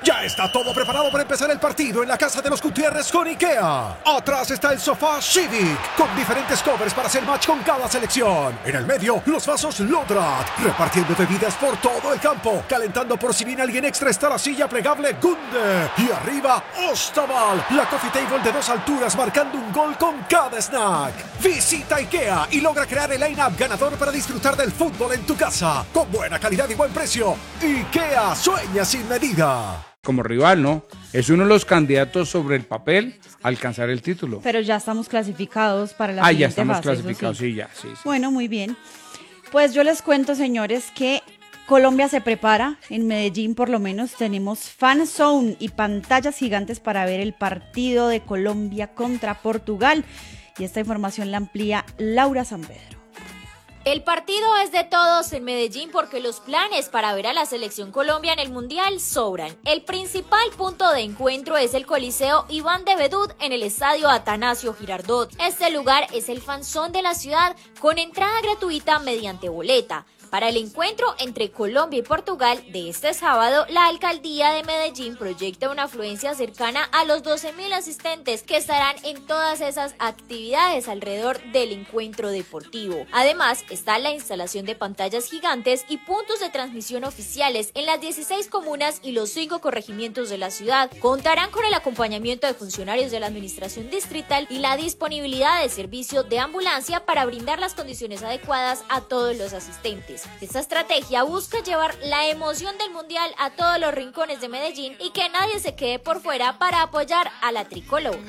Ya está todo preparado para empezar el partido en la casa de los Gutiérrez con IKEA. Atrás está el sofá Civic, con diferentes covers para hacer match con cada selección. En el medio, los vasos Lodrat, repartiendo bebidas por todo el campo. Calentando por si viene alguien extra está la silla plegable Gunde. Y arriba, Ostaval, la coffee table de 2 alturas marcando un gol con cada snack. Visita IKEA y logra crear el line-up ganador para disfrutar del fútbol en tu casa. Con buena calidad y buen precio. IKEA sueña sin medida. Como rival, ¿no? Es uno de los candidatos sobre el papel a alcanzar el título. Pero ya estamos clasificados para la siguiente ya estamos fase, clasificados, sí, ya, sí. Bueno, muy bien. Pues yo les cuento, señores, que Colombia se prepara. En Medellín, por lo menos, tenemos fan zone y pantallas gigantes para ver el partido de Colombia contra Portugal. Y esta información la amplía Laura San Pedro. El partido es de todos en Medellín porque los planes para ver a la selección Colombia en el Mundial sobran. El principal punto de encuentro es el Coliseo Iván de Bedut en el Estadio Atanasio Girardot. Este lugar es el fanzón de la ciudad con entrada gratuita mediante boleta. Para el encuentro entre Colombia y Portugal de este sábado, la Alcaldía de Medellín proyecta una afluencia cercana a los 12.000 asistentes que estarán en todas esas actividades alrededor del encuentro deportivo. Además, está la instalación de pantallas gigantes y puntos de transmisión oficiales en las 16 comunas y los 5 corregimientos de la ciudad. Contarán con el acompañamiento de funcionarios de la administración distrital y la disponibilidad de servicio de ambulancia para brindar las condiciones adecuadas a todos los asistentes. Esta estrategia busca llevar la emoción del Mundial a todos los rincones de Medellín y que nadie se quede por fuera para apoyar a la tricolor.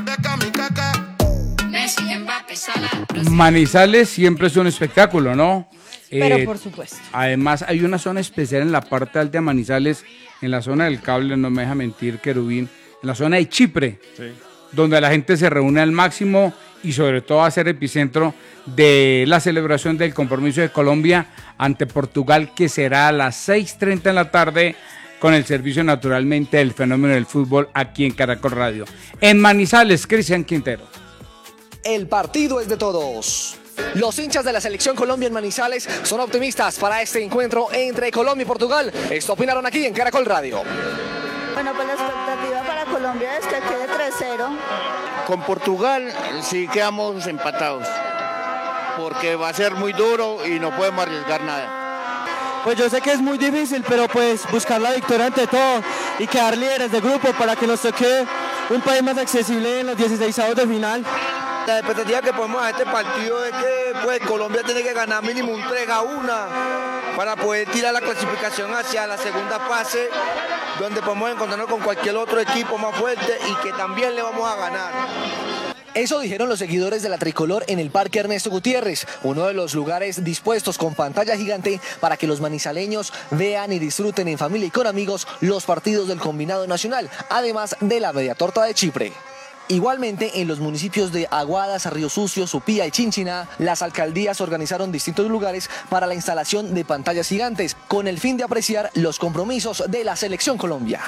Manizales siempre es un espectáculo, ¿no? Pero por supuesto. Además, hay una zona especial en la parte alta de Manizales, en la zona del cable, no me deja mentir, Querubín, en la zona de Chipre, donde la gente se reúne al máximo y sobre todo va a ser epicentro de la celebración del compromiso de Colombia ante Portugal, que será a las 6:30 de la tarde con el servicio naturalmente del fenómeno del fútbol aquí en Caracol Radio. En Manizales, Cristian Quintero. El partido es de todos. Los hinchas de la selección Colombia en Manizales son optimistas para este encuentro entre Colombia y Portugal. Esto opinaron aquí en Caracol Radio. Bueno, pues la expectativa para Colombia es que quede 3-0. Con Portugal sí quedamos empatados, porque va a ser muy duro y no podemos arriesgar nada. Pues yo sé que es muy difícil, pero pues buscar la victoria ante todo y quedar líderes de grupo para que nos toque un país más accesible en los 16avos de final. La expectativa que ponemos a este partido es que pues, Colombia tiene que ganar mínimo un 3-1 para poder tirar la clasificación hacia la segunda fase, donde podemos encontrarnos con cualquier otro equipo más fuerte y que también le vamos a ganar. Eso dijeron los seguidores de la tricolor en el Parque Ernesto Gutiérrez, uno de los lugares dispuestos con pantalla gigante para que los manizaleños vean y disfruten en familia y con amigos los partidos del combinado nacional, además de la media torta de Chipre. Igualmente, en los municipios de Aguadas, Río Sucio, Supía y Chinchiná, las alcaldías organizaron distintos lugares para la instalación de pantallas gigantes, con el fin de apreciar los compromisos de la Selección Colombia.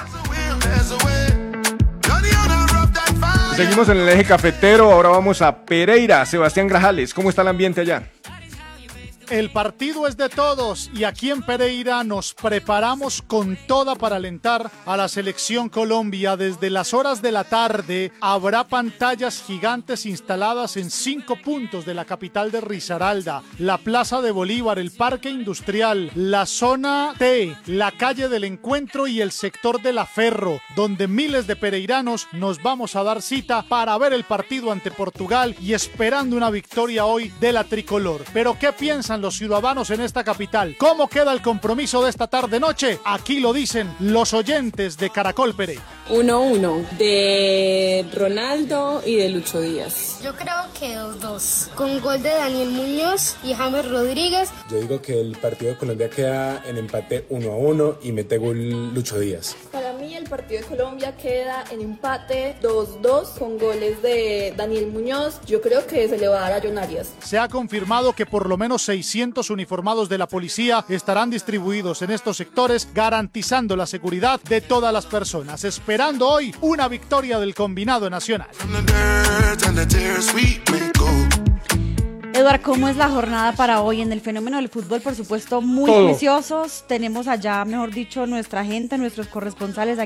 Seguimos en el eje cafetero, ahora vamos a Pereira. Sebastián Grajales, ¿cómo está el ambiente allá? El partido es de todos y aquí en Pereira nos preparamos con toda para alentar a la selección Colombia. Desde las horas de la tarde habrá pantallas gigantes instaladas en 5 puntos de la capital de Risaralda, la Plaza de Bolívar, el Parque Industrial, la zona T, la calle del Encuentro y el sector de la Ferro, donde miles de pereiranos nos vamos a dar cita para ver el partido ante Portugal y esperando una victoria hoy de la tricolor. ¿Pero qué piensan los ciudadanos en esta capital? ¿Cómo queda el compromiso de esta tarde-noche? Aquí lo dicen los oyentes de Caracol Pereira. 1-1 de Ronaldo y de Lucho Díaz. Yo creo que 2-2, con gol de Daniel Muñoz y James Rodríguez. Yo digo que el partido de Colombia queda en empate 1-1 y mete gol Lucho Díaz. Para mí el partido de Colombia queda en empate 2-2 con goles de Daniel Muñoz. Yo creo que se le va a dar a John Arias. Se ha confirmado que por lo menos 600 uniformados de la policía estarán distribuidos en estos sectores, garantizando la seguridad de todas las personas, esperando hoy una victoria del combinado nacional. Eduard, ¿cómo es la jornada para hoy en el fenómeno del fútbol? Por supuesto, muy juiciosos. Tenemos allá, mejor dicho, nuestra gente, nuestros corresponsales